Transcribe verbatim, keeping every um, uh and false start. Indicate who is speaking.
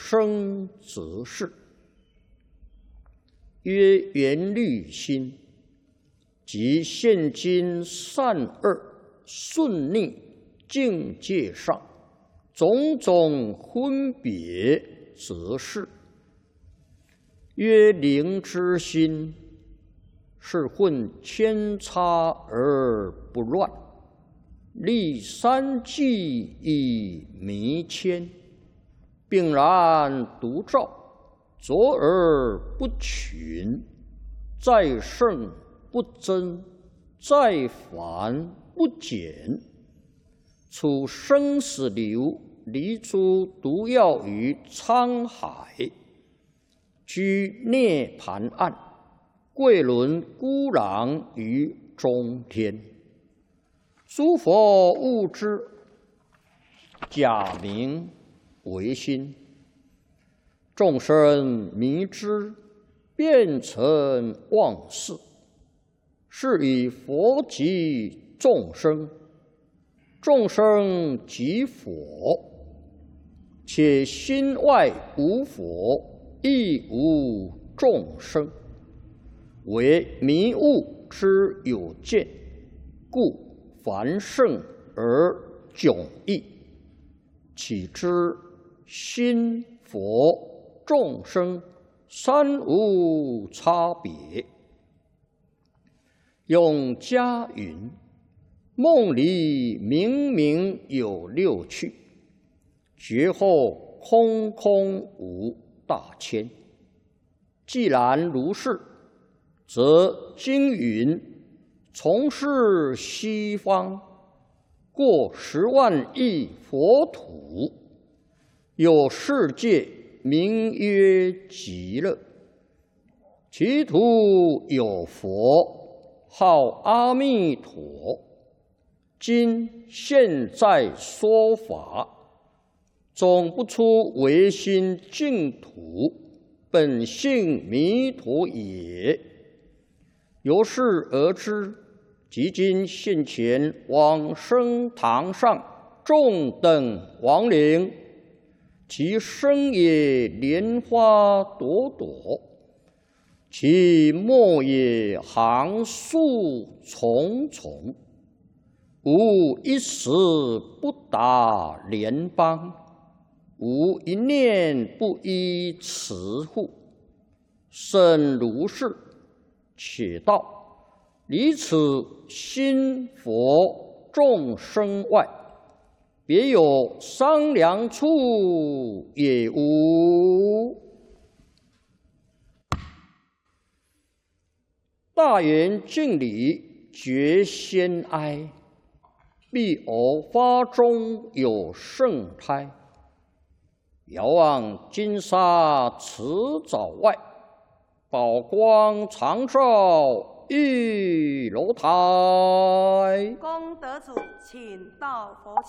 Speaker 1: 生则事。曰元律心，即现今善恶顺逆境界上种种分别则是。曰灵之心，是混千差而不乱，立三际以弥谦，并然独照，卓而不群，在圣不增，在繁不减。处生死流，离诸毒药于沧海，居涅盘岸，贵轮孤狼于中天。诸佛悟之，假名为心；众生迷之，变成妄事。是以佛即众生，众生即佛，且心外无佛，亦无众生，为迷悟之有见，故繁盛而迥异。岂知心佛众生三无差别。永嘉云：梦里明明有六趣，觉后空空无大千。既然如是，则经云：从是西方过十万亿佛土，有世界名曰极乐，其土有佛，号阿弥陀。今现在说法，总不出唯心净土，本性弥陀也。由是而知，即今现前往生堂上众等亡灵，其身也莲花朵朵，其末也行树重重，无一时不达莲邦，无一念不依持护。甚如是，且道离此心佛众生外，别有商量处也无。大圆敬礼觉先哀，必偶发中有圣胎。遥望金沙池沼外，宝光常照玉楼台。
Speaker 2: 功德主，请到佛前。